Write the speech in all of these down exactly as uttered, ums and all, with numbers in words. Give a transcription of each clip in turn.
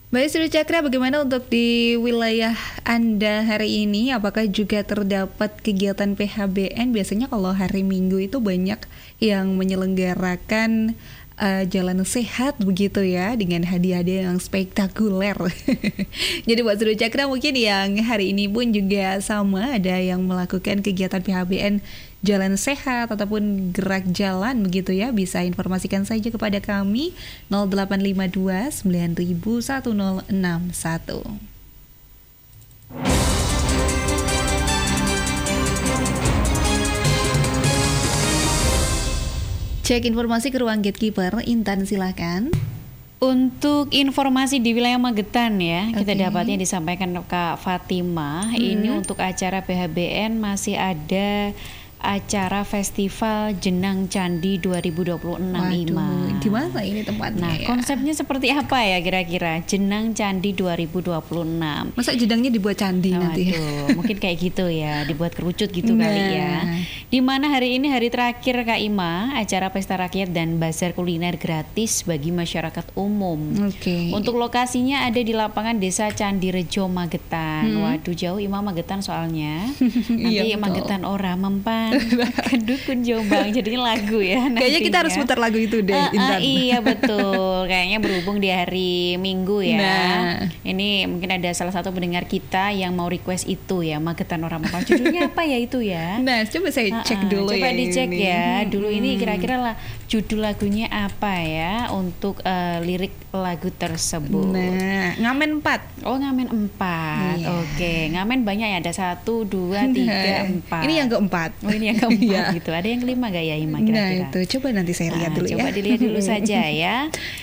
Baik, Sudu Cakra, bagaimana untuk di wilayah Anda hari ini? Apakah juga terdapat kegiatan P H B N? Biasanya kalau hari Minggu itu banyak yang menyelenggarakan uh, jalan sehat begitu ya, dengan hadiah-hadiah yang spektakuler. Jadi buat Sudu Cakra mungkin yang hari ini pun juga sama, ada yang melakukan kegiatan P H B N jalan sehat ataupun gerak jalan begitu ya, bisa informasikan saja kepada kami nol delapan lima dua sembilan ribu satu nol enam satu. Cek informasi ke ruang gatekeeper. Intan, silakan. Untuk informasi di wilayah Magetan ya, okay. Kita dapatnya disampaikan Kak Fatimah, hmm. ini untuk acara P H B N masih ada acara Festival Jenang Candi dua ribu dua puluh enam. Waduh, Ima. Di mana ini tempatnya? Nah, ya? Konsepnya seperti apa ya kira-kira? Jenang Candi dua ribu dua puluh enam. Masa jenangnya dibuat candi oh, nanti? Aduh, mungkin kayak gitu ya, dibuat kerucut gitu nah. kali ya. Di mana hari ini hari terakhir Kak Ima, acara pesta rakyat dan bazar kuliner gratis bagi masyarakat umum. Oke. Okay. Untuk lokasinya ada di lapangan Desa Candirejo Magetan. Hmm. Waduh, jauh Ima Magetan soalnya. Nanti iya, Magetan ora mempan kedukun Jombang, jadinya lagu ya nantinya. Kayaknya kita harus putar lagu itu deh, uh, uh, Iya betul, kayaknya berhubung di hari Minggu ya. Nah. Ini mungkin ada salah satu pendengar kita yang mau request itu ya, Magetan Ora Mempan. Judulnya apa ya itu ya? Nah, coba saya cek uh, uh, dulu coba ya. Coba dicek ini. ya, dulu hmm. ini kira-kira lah judul lagunya apa ya untuk uh, lirik lagu tersebut. Nah, Ngamen empat. Oh, Ngamen empat. Iya. Oke, Ngamen banyak ya, ada satu, dua, tiga, empat. Ini yang keempat. Oh, ini yang keempat gitu. Ada yang kelima gak ya Ima kira-kira? Nah itu, coba nanti saya lihat nah, dulu coba ya. Coba dilihat dulu saja ya.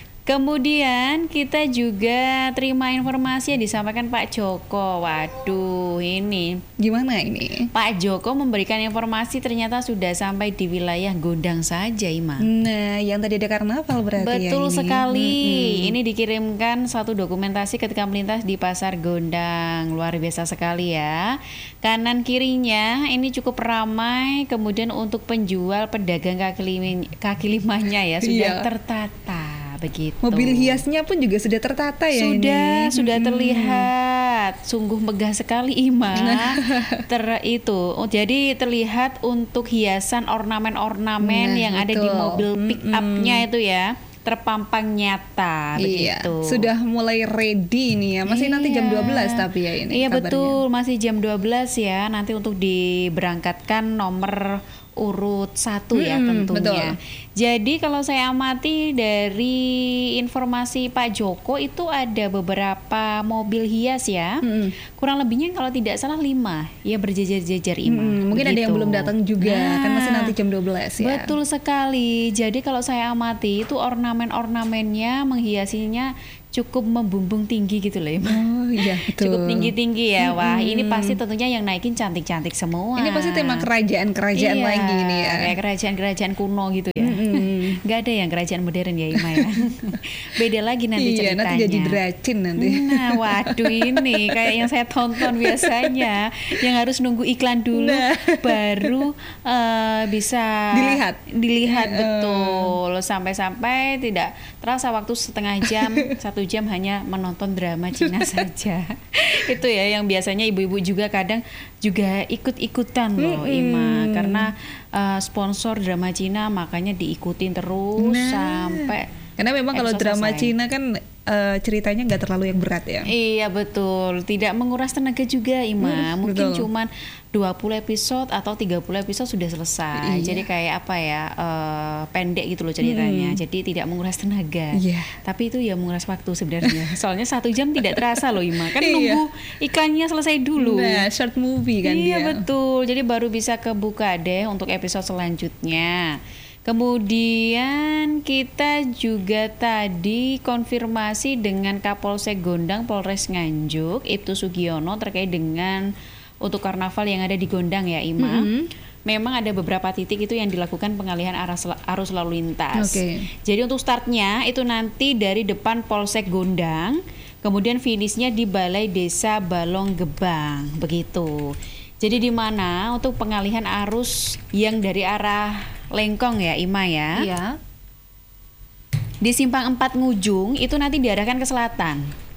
Kemudian kita juga terima informasi yang disampaikan Pak Joko. Waduh, ini gimana ini? Pak Joko memberikan informasi ternyata sudah sampai di wilayah Gondang saja, Ima. Nah, yang tadi ada karnaval berarti Betul ya ini. Betul sekali. Hmm. Ini dikirimkan satu dokumentasi ketika melintas di Pasar Gondang. Luar biasa sekali ya. Kanan kirinya ini cukup ramai. Kemudian untuk penjual pedagang kaki, lim- kaki limanya ya sudah iya. tertata. Begitu. Mobil hiasnya pun juga sudah tertata ya sudah, ini. Sudah hmm. terlihat. Sungguh megah sekali Ima. Ter itu. Oh, jadi terlihat untuk hiasan ornamen-ornamen nah, yang betul. ada di mobil pick up-nya hmm. itu ya. Terpampang nyata iya, begitu. Sudah mulai ready nih ya. Masih iya. nanti jam dua belas tapi ya ini Iya kabarnya. Betul, masih jam dua belas ya. Nanti untuk diberangkatkan nomor urut satu hmm, ya tentunya. Betul. Jadi kalau saya amati dari informasi Pak Joko itu ada beberapa mobil hias ya. Hmm. Kurang lebihnya kalau tidak salah lima ya berjejer-jejer Ima. Hmm, mungkin begitu. Ada yang belum datang juga nah, kan masih nanti jam dua belas ya. Betul sekali. Jadi kalau saya amati itu ornamen-ornamennya menghiasinya cukup membumbung tinggi gitu loh. Oh iya betul. Cukup tinggi-tinggi ya. Wah, hmm. ini pasti tentunya yang naikin cantik-cantik semua. Ini pasti tema kerajaan-kerajaan iya, lagi ini ya. Kayak kerajaan-kerajaan kuno gitu ya. Hmm. Gak ada yang kerajaan modern ya Ima ya. Beda lagi nanti iya, ceritanya. Nanti jadi dracin nanti. Nah, waduh ini kayak yang saya tonton biasanya, yang harus nunggu iklan dulu nah. baru uh, bisa dilihat. Dilihat uh. betul. Sampai-sampai tidak terasa waktu setengah jam, satu jam hanya menonton drama Cina saja. Itu ya yang biasanya ibu-ibu juga kadang juga ikut-ikutan loh mm-hmm. Ima, karena uh, sponsor drama Cina makanya diikutin terus nah. sampai karena memang kalau drama selesai. Cina kan uh, ceritanya nggak terlalu yang berat ya. Iya betul, tidak menguras tenaga juga Ima. Hmm, mungkin betul. Cuman dua puluh episode atau tiga puluh episode sudah selesai. Iya. Jadi kayak apa ya, uh, pendek gitu loh ceritanya. Hmm. Jadi tidak menguras tenaga. Iya. Tapi itu ya menguras waktu sebenarnya. Soalnya satu jam tidak terasa loh Ima. Kan nunggu iklannya selesai dulu. Nah, short movie kan iya, dia. Iya betul. Jadi baru bisa kebuka deh untuk episode selanjutnya. Kemudian kita juga tadi konfirmasi dengan Kapolsek Gondang Polres Nganjuk Ibtu Sugiono terkait dengan untuk karnaval yang ada di Gondang ya Ima. Mm-hmm. Memang ada beberapa titik itu yang dilakukan pengalihan arus, arus lalu lintas. Okay. Jadi untuk startnya itu nanti dari depan Polsek Gondang, kemudian finishnya di Balai Desa Balong Gebang, begitu. Jadi di mana untuk pengalihan arus yang dari arah Lengkong ya Ima ya. Iya. Di simpang empat Ngujung itu nanti diarahkan ke selatan.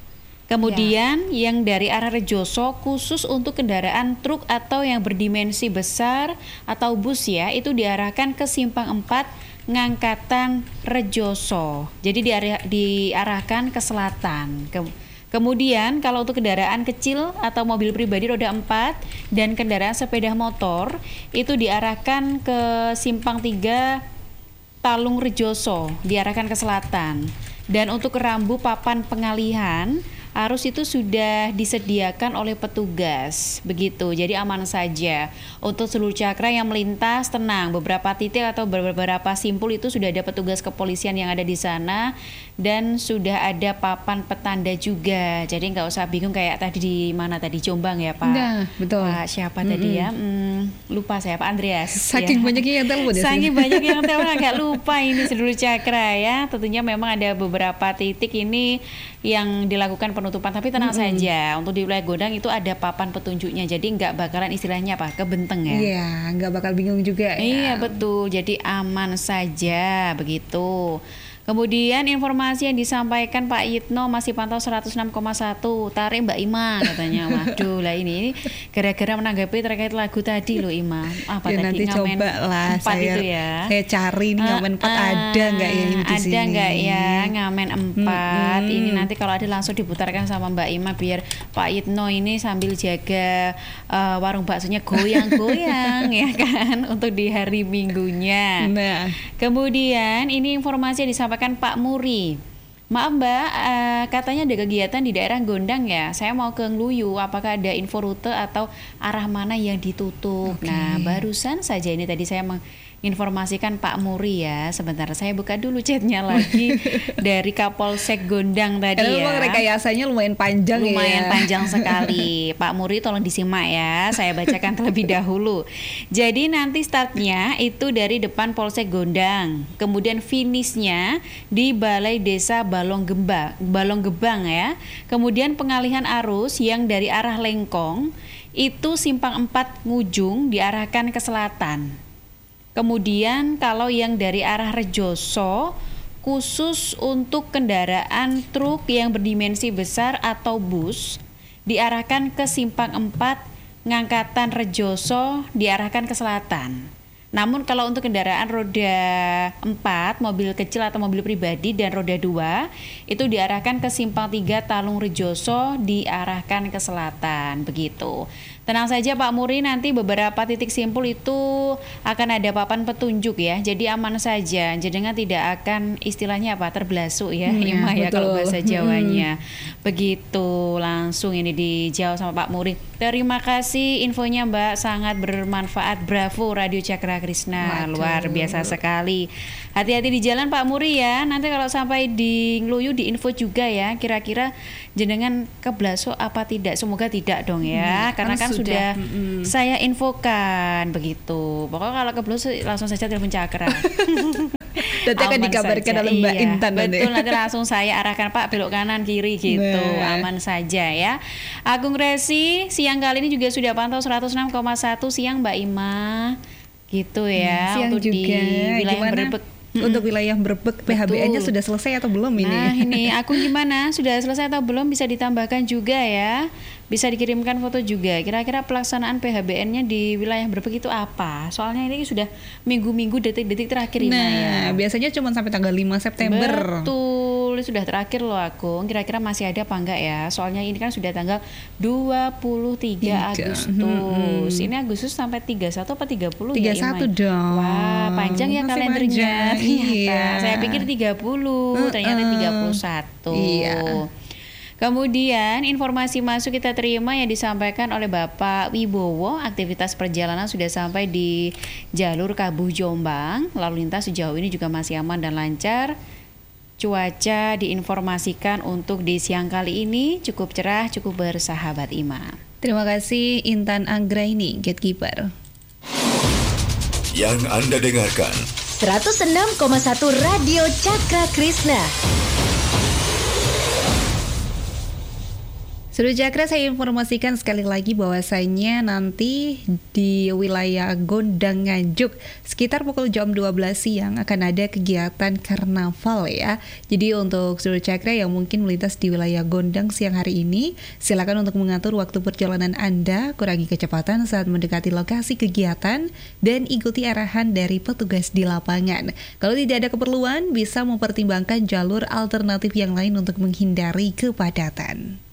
Kemudian ya. yang dari arah Rejoso khusus untuk kendaraan truk atau yang berdimensi besar atau bus ya, itu diarahkan ke simpang empat Ngangkatan Rejoso. Jadi diarah, diarahkan ke selatan. Ke, kemudian kalau untuk kendaraan kecil atau mobil pribadi roda empat dan kendaraan sepeda motor itu diarahkan ke simpang tiga Talung Rejoso, diarahkan ke selatan. Dan untuk rambu papan pengalihan arus itu sudah disediakan oleh petugas, begitu. Jadi aman saja. Untuk seluruh cakra yang melintas tenang. Beberapa titik atau beberapa simpul itu sudah ada petugas kepolisian yang ada di sana dan sudah ada papan petanda juga. Jadi nggak usah bingung kayak tadi di mana tadi Jombang ya Pak. Nah, betul. Pak siapa mm-hmm. tadi ya? Hmm, lupa saya Pak Andreas. Saking ya. banyaknya yang telepon ya. Saking banyak yang telepon agak lupa ini seluruh cakra ya. Tentunya memang ada beberapa titik ini yang dilakukan penutupan, tapi tenang mm-hmm. saja untuk di wilayah Gondang itu ada papan petunjuknya, jadi nggak bakalan istilahnya apa kebenteng ya. Iya, nggak bakal bingung juga ya. Iya betul, jadi aman saja begitu. Kemudian informasi yang disampaikan Pak Yitno masih pantau seratus enam koma satu, tarik Mbak Ima katanya. Waduh lah ini, ini gara-gara menanggapi terkait lagu tadi loh Ima. Apa ya, tadi nanti ngamen coba lah empat saya, itu ya. Saya cari nih ngamen empat uh, uh, ada nggak ya di ada sini? Ada nggak ya ngamen empat? Hmm. Ini nanti kalau ada langsung diputarkan sama Mbak Ima biar Pak Yitno ini sambil jaga uh, warung baksonya goyang-goyang ya kan untuk di hari Minggunya. Nah, kemudian ini informasi yang disampaikan Pak Muri. Maaf Mbak, uh, katanya ada kegiatan di daerah Gondang ya. Saya mau ke Ngluyu, apakah ada info rute atau arah mana yang ditutup? Okay. Nah, barusan saja ini tadi saya menginformasikan Pak Muri ya. Sebentar saya buka dulu chatnya lagi dari Kapolsek Gondang tadi ya. Memang rekayasanya lumayan panjang lumayan ya. Lumayan panjang sekali. Pak Muri tolong disimak ya. Saya bacakan terlebih dahulu. Jadi nanti startnya itu dari depan Polsek Gondang. Kemudian finishnya di Balai Desa Balong Gemba, Balong Gebang ya. Kemudian pengalihan arus yang dari arah Lengkong itu simpang empat Ngujung diarahkan ke selatan. Kemudian kalau yang dari arah Rejoso khusus untuk kendaraan truk yang berdimensi besar atau bus diarahkan ke simpang empat Ngangkatan Rejoso diarahkan ke selatan. Namun kalau untuk kendaraan roda empat, mobil kecil atau mobil pribadi dan roda dua itu diarahkan ke simpang tiga Talung Rejoso diarahkan ke selatan begitu. Tenang saja Pak Muri, nanti beberapa titik simpul itu akan ada papan petunjuk ya. Jadi aman saja, jenengan tidak akan istilahnya apa terbelasu ya, hmm, Ima ya, ya kalau bahasa Jawanya. Hmm. Begitu langsung ini dijawab sama Pak Muri. Terima kasih infonya Mbak, sangat bermanfaat. Bravo Radio Cakra Krisna, luar biasa sekali. Hati-hati di jalan Pak Muri ya. Nanti kalau sampai di Ngluyu di info juga ya, kira-kira jenengan keblaso apa tidak? Semoga tidak dong ya, hmm, karena kan sudah, sudah mm-hmm. saya infokan begitu. Pokoknya kalau keblaso langsung saja telepon Cakra. Nanti akan dikabarkan oleh Mbak iya, Intan betul, nanti. nanti langsung saya arahkan Pak belok kanan kiri gitu. Nah. Aman saja ya. Agung Resi siang kali ini juga sudah pantau seratus enam koma satu siang Mbak Ima. Gitu ya. Hmm, untuk juga. Di wilayah Gimana? Brebek. Untuk wilayah Brebek P H B N-nya sudah selesai atau belum ini? Nah ini aku gimana? Sudah selesai atau belum? Bisa ditambahkan juga ya. Bisa dikirimkan foto juga. Kira-kira pelaksanaan P H B N-nya di wilayah Brebek itu apa? Soalnya ini sudah minggu-minggu detik-detik terakhir ini. Nah, ya. biasanya cuma sampai tanggal lima September. Betul, sudah terakhir loh aku. Kira-kira masih ada apa enggak ya? Soalnya ini kan sudah tanggal dua puluh tiga Agustus. Hmm, hmm. Ini Agustus sampai tiga puluh satu apa tiga puluh tiga puluh satu ya, dong. Wah, panjang ya masih kalendernya. Panjang. Iya. Saya pikir tiga puluh, uh, ternyata tiga puluh satu. Iya. Kemudian informasi masuk kita terima yang disampaikan oleh Bapak Wibowo, aktivitas perjalanan sudah sampai di jalur Kabuh Jombang. Lalu lintas sejauh ini juga masih aman dan lancar. Cuaca diinformasikan untuk di siang kali ini cukup cerah, cukup bersahabat Ima. Terima kasih Intan Anggraini, Gatekeeper. Yang Anda dengarkan seratus enam koma satu Radio Cakra Krisna. Sudah Cakra, saya informasikan sekali lagi bahwasanya nanti di wilayah Gondang Nganjuk sekitar pukul jam dua belas siang akan ada kegiatan karnaval ya. Jadi untuk Sudah Cakra yang mungkin melintas di wilayah Gondang siang hari ini, silakan untuk mengatur waktu perjalanan Anda, kurangi kecepatan saat mendekati lokasi kegiatan dan ikuti arahan dari petugas di lapangan. Kalau tidak ada keperluan, bisa mempertimbangkan jalur alternatif yang lain untuk menghindari kepadatan.